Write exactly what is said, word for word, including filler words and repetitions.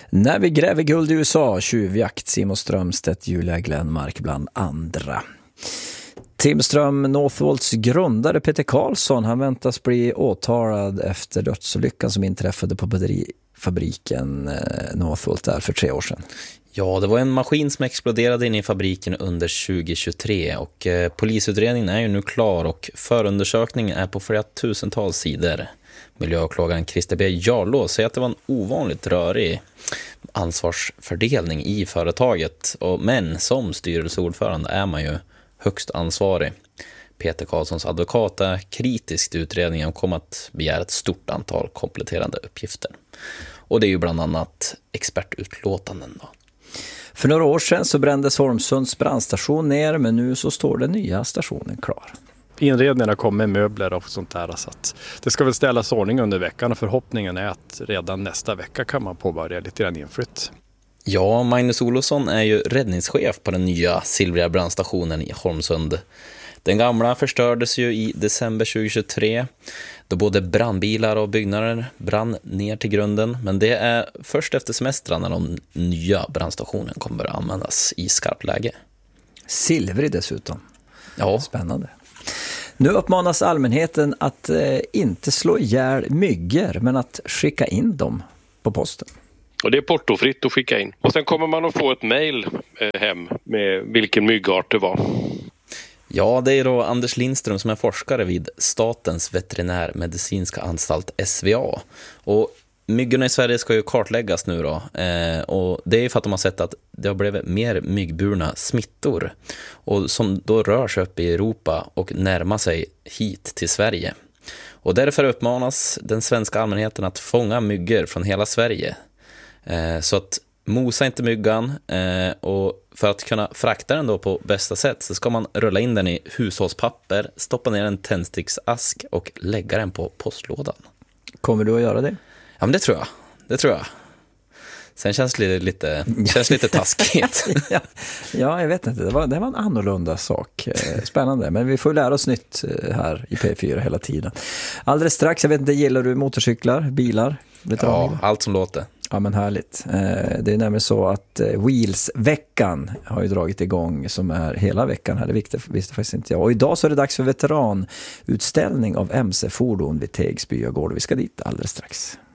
När vi gräver guld i U S A, tjuvjakt, Simon Strömstedt, Julia Glenmark bland andra. Timström Northvolts grundare Peter Karlsson, han väntas bli åtalad efter dödsolyckan som inträffade på batterifabriken Northvolt där för tre år sedan. Ja, det var en maskin som exploderade in i fabriken under tjugohundratjugotre och eh, polisutredningen är ju nu klar och förundersökningen är på flera tusentals sidor. Miljöåklagaren Christer B. Jarlå säger att det var en ovanligt rörig ansvarsfördelning i företaget, och, men som styrelseordförande är man ju högst ansvarig. Peter Karlssons advokat är kritisk till utredningen och kommer att begära ett stort antal kompletterande uppgifter. Och det är ju bland annat expertutlåtanden då. För några år sedan så brändes Holmsunds brandstation ner, men nu så står den nya stationen klar. Inredningarna kommer med möbler och sånt där, så att det ska väl ställas ordning under veckan och förhoppningen är att redan nästa vecka kan man påbörja lite grann inflytt. Ja, Magnus Olofsson är ju räddningschef på den nya silvriga brandstationen i Holmsund. Den gamla förstördes ju i december tjugohundratjugotre då både brandbilar och byggnader brann ner till grunden. Men det är först efter semestrarna när den nya brandstationen kommer att användas i skarpt läge. Silvrig dessutom. Ja. Spännande. Nu uppmanas allmänheten att eh, inte slå ihjäl myggor, men att skicka in dem på posten. Och det är portofritt att skicka in. Och sen kommer man att få ett mejl eh, hem med vilken myggart det var. Ja, det är då Anders Lindström som är forskare vid Statens veterinärmedicinska anstalt S V A. Och myggorna i Sverige ska ju kartläggas nu då. Eh, och det är för att de har sett att det har blivit mer myggburna smittor. Och som då rör sig upp i Europa och närmar sig hit till Sverige. Och därför uppmanas den svenska allmänheten att fånga myggor från hela Sverige. Eh, så att mosa inte myggan, eh, och för att kunna frakta den då på bästa sätt så ska man rulla in den i hushållspapper, stoppa ner en tändsticksask och lägga den på postlådan. Kommer du att göra det? Ja, men det tror jag. Det tror jag. Sen känns det lite, känns lite taskigt. ja, ja, jag vet inte. Det var, det var en annorlunda sak. Spännande. Men vi får lära oss nytt här i P fyra hela tiden. Alldeles strax, jag vet inte, gillar du motorcyklar, bilar? Ja, allt som låter. Ja, men härligt. Det är nämligen så att Wheels-veckan har ju dragit igång, som är hela veckan här. Det visste, visste faktiskt inte jag. Och idag så är det dags för veteranutställning av M C-fordon vid Tegsby och Gård. Vi ska dit alldeles strax.